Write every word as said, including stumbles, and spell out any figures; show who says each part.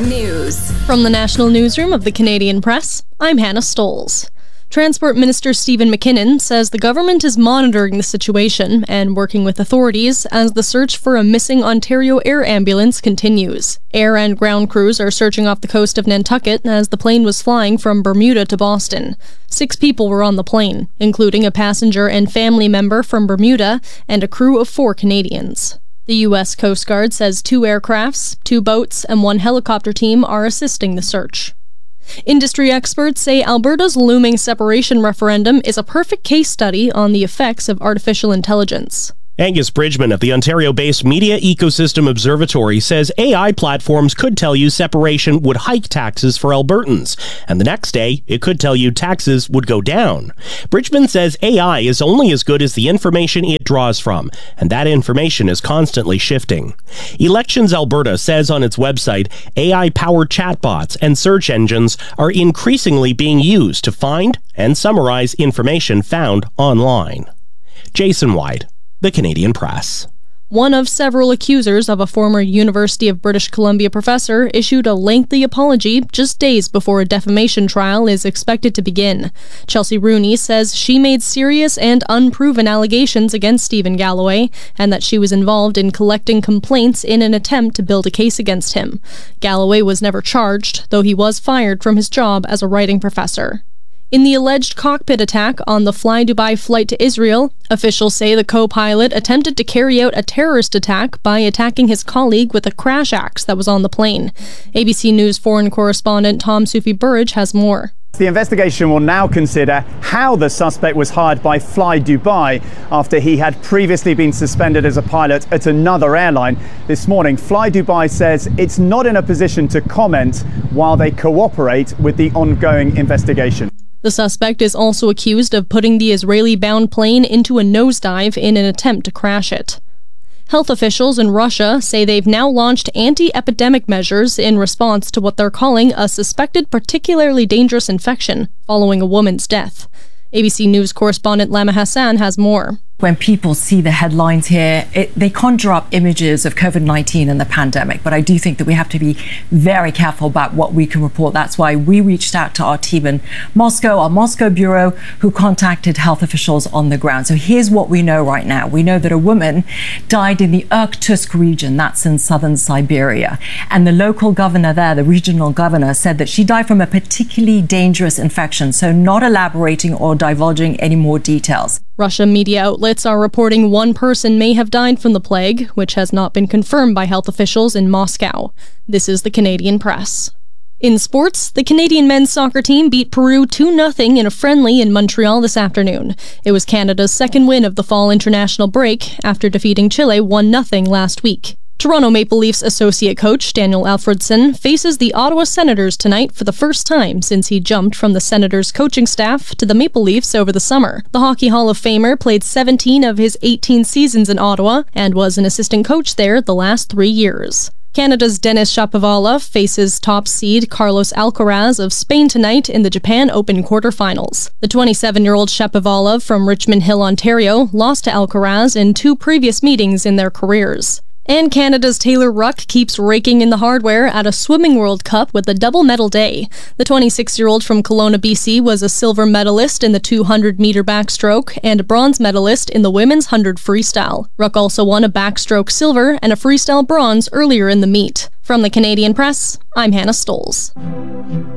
Speaker 1: News.
Speaker 2: From the National Newsroom of the Canadian Press, I'm Hannah Stolz. Transport Minister Stephen McKinnon says the government is monitoring the situation and working with authorities as the search for a missing Ontario Air ambulance continues. Air and ground crews are searching off the coast of Nantucket as the plane was flying from Bermuda to Boston. Six people were on the plane, including a passenger and family member from Bermuda and a crew of four Canadians. The U S Coast Guard says two aircrafts, two boats, and one helicopter team are assisting the search. Industry experts say Alberta's looming separation referendum is a perfect case study on the effects of artificial intelligence.
Speaker 3: Angus Bridgman of the Ontario-based Media Ecosystem Observatory says A I platforms could tell you separation would hike taxes for Albertans, and the next day it could tell you taxes would go down. Bridgman says A I is only as good as the information it draws from, and that information is constantly shifting. Elections Alberta says on its website, A I-powered chatbots and search engines are increasingly being used to find and summarize information found online. Jason White, The Canadian Press.
Speaker 2: One of several accusers of a former University of British Columbia professor issued a lengthy apology just days before a defamation trial is expected to begin. Chelsea Rooney says she made serious and unproven allegations against Stephen Galloway and that she was involved in collecting complaints in an attempt to build a case against him. Galloway was never charged, though he was fired from his job as a writing professor. In the alleged cockpit attack on the Fly Dubai flight to Israel, officials say the co-pilot attempted to carry out a terrorist attack by attacking his colleague with a crash axe that was on the plane. A B C News foreign correspondent Tom Soufi-Burridge has more.
Speaker 4: The investigation will now consider how the suspect was hired by Fly Dubai after he had previously been suspended as a pilot at another airline. This morning, Fly Dubai says it's not in a position to comment while they cooperate with the ongoing investigation.
Speaker 2: The suspect is also accused of putting the Israeli-bound plane into a nosedive in an attempt to crash it. Health officials in Russia say they've now launched anti-epidemic measures in response to what they're calling a suspected particularly dangerous infection following a woman's death. A B C News correspondent Lama Hassan has more.
Speaker 5: When people see the headlines here, it, they conjure up images of COVID nineteen and the pandemic. But I do think that we have to be very careful about what we can report. That's why we reached out to our team in Moscow, our Moscow bureau, who contacted health officials on the ground. So here's what we know right now. We know that a woman died in the Irkutsk region, that's in southern Siberia. And the local governor there, the regional governor, said that she died from a particularly dangerous infection. So not elaborating or divulging any more details.
Speaker 2: Russian media outlets are reporting one person may have died from the plague, which has not been confirmed by health officials in Moscow. This is the Canadian Press. In sports, the Canadian men's soccer team beat Peru two nothing in a friendly in Montreal this afternoon. It was Canada's second win of the fall international break after defeating Chile one nothing last week. Toronto Maple Leafs associate coach Daniel Alfredson faces the Ottawa Senators tonight for the first time since he jumped from the Senators coaching staff to the Maple Leafs over the summer. The Hockey Hall of Famer played seventeen of his eighteen seasons in Ottawa and was an assistant coach there the last three years. Canada's Denis Shapovalov faces top seed Carlos Alcaraz of Spain tonight in the Japan Open quarterfinals. The twenty-seven-year-old Shapovalov from Richmond Hill, Ontario, lost to Alcaraz in two previous meetings in their careers. And Canada's Taylor Ruck keeps raking in the hardware at a Swimming World Cup with a double medal day. The twenty-six-year-old from Kelowna, B C was a silver medalist in the two hundred meter backstroke and a bronze medalist in the women's one hundred freestyle. Ruck also won a backstroke silver and a freestyle bronze earlier in the meet. From the Canadian Press, I'm Hannah Stolz.